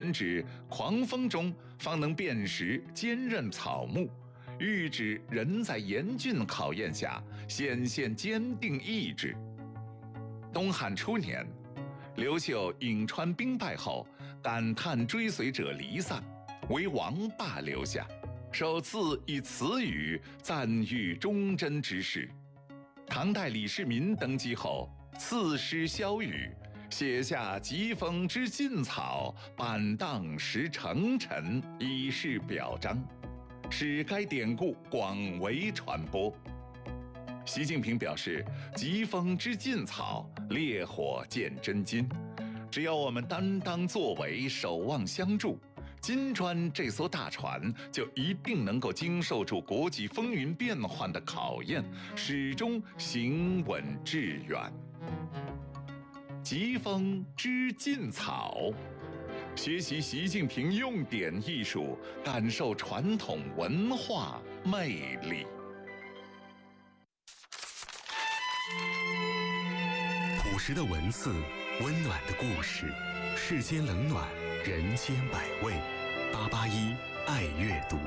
前指狂风中方能辨识坚韧草木，喻指人在严峻考验下显现坚定意志。东汉初年，刘秀颍川兵败后，感叹追随者离散，为王霸留下，首次以此语赞誉忠贞之士。唐代李世民登基后，赐诗萧瑀，写下疾风知劲草，板荡识成臣，以示表彰，使该典故广为传播。习近平表示，疾风知劲草，烈火见真金。只要我们担当作为，守望相助，金砖这艘大船就一定能够经受住国际风云变幻的考验，始终行稳致远。疾风知劲草，学习习近平用典艺术，感受传统文化魅力。 朴实的文字，温暖的故事，世间冷暖，人间百味。881爱阅读。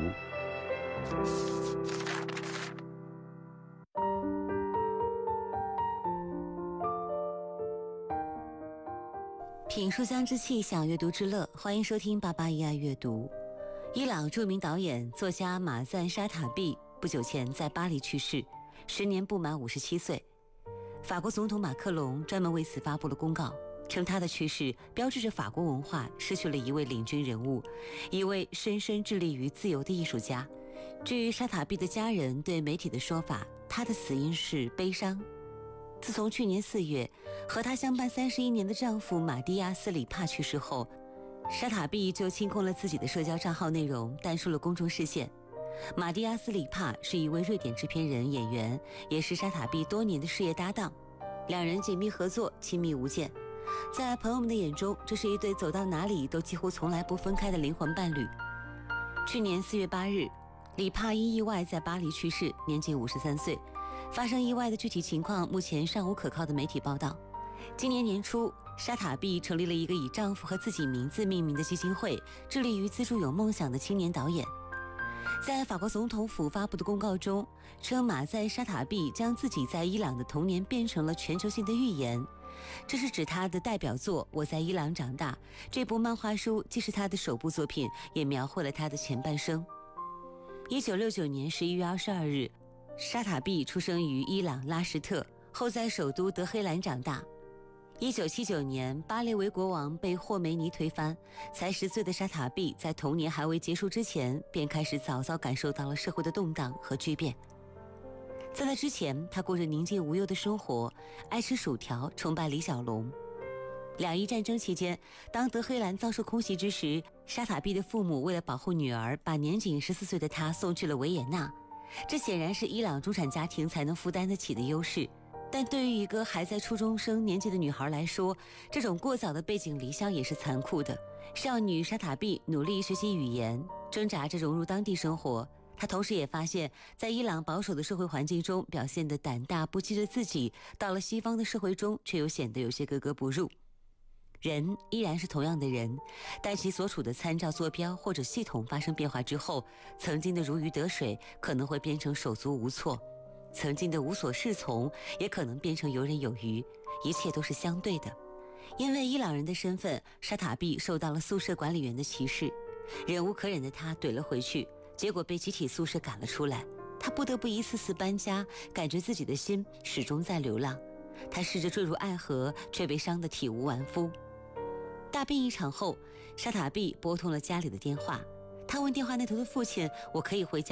品书香之气，享阅读之乐，欢迎收听881爱阅读。伊朗著名导演、作家马赞沙塔比不久前在巴黎去世，时年不满57岁。法国总统马克龙专门为此发布了公告，称他的去世标志着法国文化失去了一位领军人物，一位深深致力于自由的艺术家。据沙塔比的家人对媒体的说法，他的死因是悲伤。自从去年4月和他相伴31年的丈夫马蒂亚斯里帕去世后，沙塔比就清空了自己的社交账号内容，淡出了公众视线。马蒂亚斯里帕是一位瑞典制片人、演员，也是沙塔比多年的事业搭档，两人紧密合作，亲密无间。在朋友们的眼中，这是一对走到哪里都几乎从来不分开的灵魂伴侣。去年4月8日，里帕因意外在巴黎去世，年仅53岁。发生意外的具体情况目前尚无可靠的媒体报道。今年年初，沙塔比成立了一个以丈夫和自己名字命名的基金会，致力于资助有梦想的青年导演。在法国总统府发布的公告中称，马赞沙塔比将自己在伊朗的童年变成了全球性的预言，这是指他的代表作《我在伊朗长大》。这部漫画书既是他的首部作品，也描绘了他的前半生。1969年11月22日，沙塔比出生于伊朗拉什特，后在首都德黑兰长大。1979年，巴列维国王被霍梅尼推翻，才10岁的沙塔比在童年还未结束之前，便开始早早感受到了社会的动荡和巨变。在那之前，他过着宁静无忧的生活，爱吃薯条，崇拜李小龙。两伊战争期间，当德黑兰遭受空袭之时，沙塔比的父母为了保护女儿，把年仅14岁的她送去了维也纳。这显然是伊朗中产家庭才能负担得起的优势，但对于一个还在初中生年纪的女孩来说，这种过早的背井离乡也是残酷的。少女沙塔比努力学习语言，挣扎着融入当地生活。她同时也发现，在伊朗保守的社会环境中表现得胆大不羁的自己，到了西方的社会中却又显得有些格格不入。人依然是同样的人，但其所处的参照坐标或者系统发生变化之后，曾经的如鱼得水可能会变成手足无措，曾经的无所适从也可能变成游刃有余，一切都是相对的。因为伊朗人的身份，沙塔比受到了宿舍管理员的歧视，忍无可忍的他怼了回去，结果被集体宿舍赶了出来。他不得不一次次搬家，感觉自己的心始终在流浪。他试着坠入爱河，却被伤得体无完肤。大病一场后，沙塔比拨通了家里的电话，他问电话那头的父亲：“我可以回家